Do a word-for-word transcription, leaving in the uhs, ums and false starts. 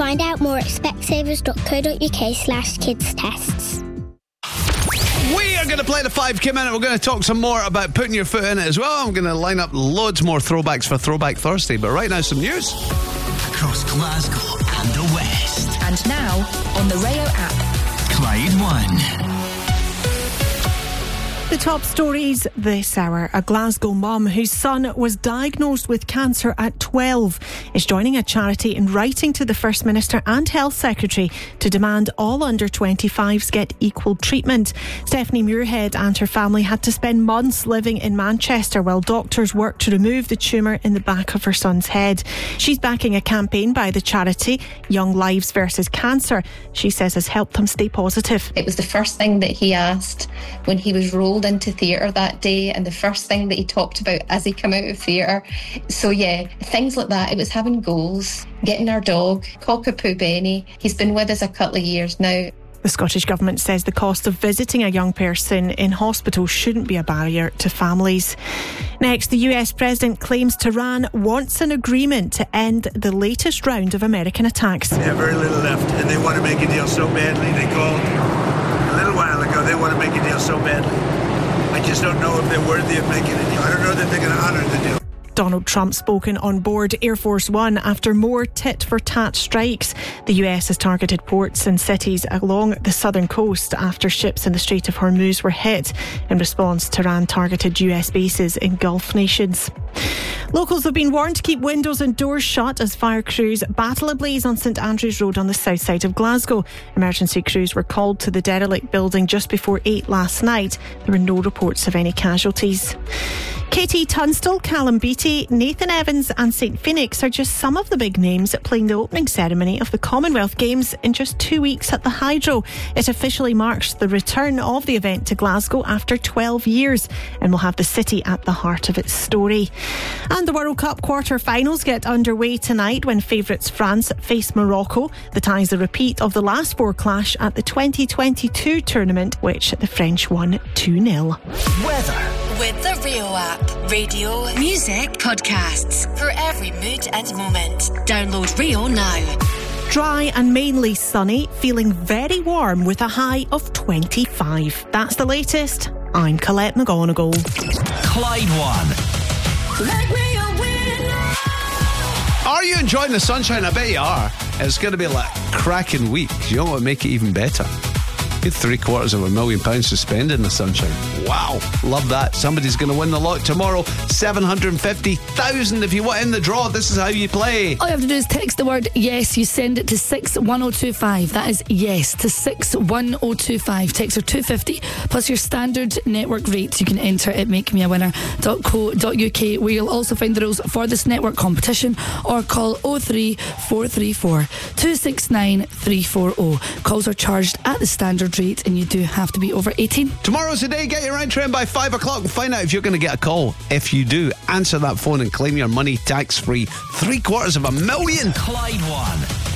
Find out more at specsavers.co.uk slash kids tests. We are going to play the five K minute. We're going to talk some more about putting your foot in it as well. I'm going to line up loads more throwbacks for Throwback Thursday. But right now, some news. Across Glasgow and the West. And now, on the Rayo app. Clyde One. The top stories this hour. A Glasgow mum whose son was diagnosed with cancer at twelve is joining a charity in writing to the First Minister and Health Secretary to demand all under twenty-fives get equal treatment. Stephanie Muirhead and her family had to spend months living in Manchester while doctors worked to remove the tumour in the back of her son's head. She's backing a campaign by the charity Young Lives versus Cancer. She says has helped them stay positive. It was the first thing that he asked when he was rolled into theatre that day, and the first thing that he talked about as he came out of theatre. So yeah, things like that. It was having goals, getting our dog, Cockapoo Benny. He's been with us a couple of years now. The Scottish Government says the cost of visiting a young person in hospital shouldn't be a barrier to families. Next, the U S President claims Tehran wants an agreement to end the latest round of American attacks. They have very little left, and they want to make a deal so badly. They called a little while ago. They want to make a deal so badly. I just don't know if they're worthy of making a deal. I don't know that they're going to honour the deal. Donald Trump spoken on board Air Force One after more tit-for-tat strikes. The U S has targeted ports and cities along the southern coast after ships in the Strait of Hormuz were hit. In response, Tehran targeted U S bases in Gulf nations. Locals have been warned to keep windows and doors shut as fire crews battle a blaze on St Andrews Road on the south side of Glasgow. Emergency crews were called to the derelict building just before eight last night. There were no reports of any casualties. Katie Tunstall, Callum Beattie, Nathan Evans and Saint Phoenix are just some of the big names playing the opening ceremony of the Commonwealth Games in just two weeks at the Hydro. It officially marks the return of the event to Glasgow after twelve years and will have the city at the heart of its story. And the World Cup quarter-finals get underway tonight when favourites France face Morocco. The tie is a repeat of the last four clash at the twenty twenty-two tournament, which the French won two nil. Weather. With the Rayo app. Radio, music, podcasts. For every mood and moment. Download Rayo now. Dry and mainly sunny, feeling very warm with a high of twenty-five. That's the latest. I'm Colette McGonigal. Clyde One. Let Rayo win. Are you enjoying the sunshine? I bet you are. It's going to be like a cracking week. You know what would make it even better? Get three quarters of a million pounds to spend in the sunshine. Wow, love that. Somebody's going to win the lot tomorrow. seven hundred fifty thousand if you want in the draw. This is how you play. All you have to do is text the word yes. You send it to six one oh two five. That is yes to six one oh two five. Text are two fifty plus your standard network rates. You can enter at make me a winner dot co dot uk, where you'll also find the rules for this network competition, or call oh three four three four two six nine three four oh. Calls are charged at the standard rate and you do have to be over eighteen. Tomorrow's the day. Get your round train by five o'clock and find out if you're going to get a call. If you do, answer that phone and claim your money tax free. Three quarters of a million. Clyde One.